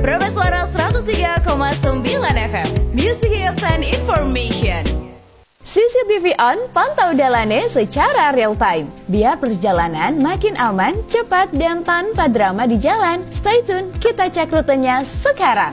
Praba Suara 103,9 FM. Music Hits and Information. CCTV On, pantau Dalane secara real time. Biar perjalanan makin aman, cepat, dan tanpa drama di jalan. Stay tune, kita cek rutenya sekarang.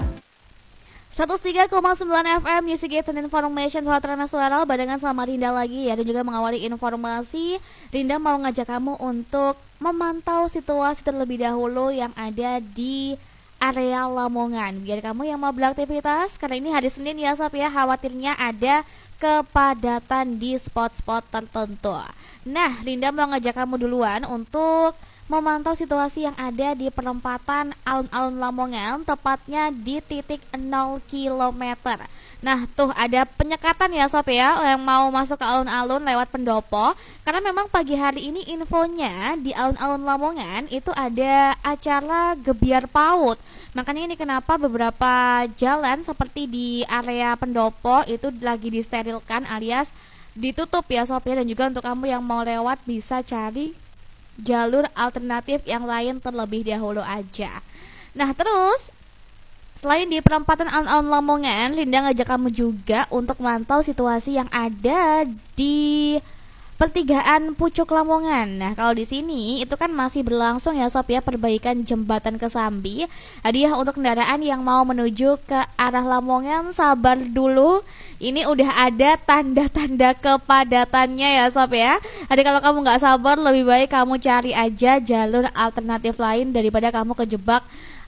103,9 FM Music Hits and Information Praba Suara barengan sama Rinda lagi ya. Dan juga mengawali informasi, Rinda mau ngajak kamu untuk memantau situasi terlebih dahulu yang ada di area Lamongan. Biar kamu yang mau beraktivitas, karena ini hari Senin ya Sob ya, khawatirnya ada kepadatan di spot-spot tertentu. Nah, Rinda mau ngajak kamu duluan untuk memantau situasi yang ada di perempatan alun-alun Lamongan, tepatnya di titik 0 km. Nah, tuh ada penyekatan ya Sob ya, yang mau masuk ke alun-alun lewat pendopo. Karena memang pagi hari ini infonya di alun-alun Lamongan itu ada acara gebiar PAUD. Makanya ini kenapa beberapa jalan seperti di area pendopo itu lagi disterilkan alias ditutup ya Sob ya. Dan juga untuk kamu yang mau lewat bisa cari jalur alternatif yang lain terlebih dahulu aja. Nah, terus selain di perempatan alun-alun Lamongan, Linda ngajak kamu juga untuk mantau situasi yang ada di pertigaan Pucuk Lamongan. Nah, kalau di sini itu kan masih berlangsung ya Sob ya, perbaikan jembatan Kesambi. Hadiah untuk kendaraan yang mau menuju ke arah Lamongan, sabar dulu. Ini udah ada tanda-tanda kepadatannya ya Sob ya. Jadi kalau kamu nggak sabar, lebih baik kamu cari aja jalur alternatif lain daripada kamu kejebak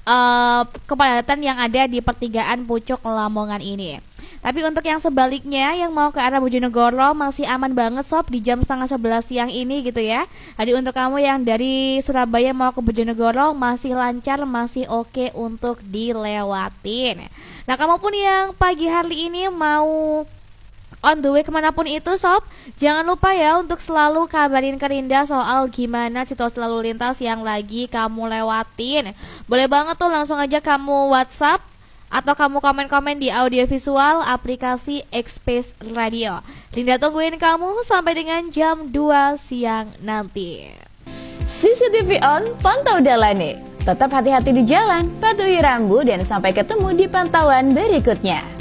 kepadatan yang ada di pertigaan Pucuk Lamongan ini. Tapi untuk yang sebaliknya yang mau ke arah Bojonegoro masih aman banget Sob di jam 10:30 siang ini gitu ya. Jadi untuk kamu yang dari Surabaya mau ke Bojonegoro masih lancar, masih oke untuk dilewatin. Nah, kamu pun yang pagi hari ini mau on the way kemanapun itu Sob, jangan lupa ya untuk selalu kabarin ke Rinda soal gimana situasi lalu lintas yang lagi kamu lewatin. Boleh banget tuh langsung aja kamu WhatsApp atau kamu komen-komen di audiovisual aplikasi X-Space Radio. Rinda tungguin kamu sampai dengan jam 2 siang nanti. CCTV On, pantau Dalane. Tetap hati-hati di jalan, patuhi rambu, dan sampai ketemu di pantauan berikutnya.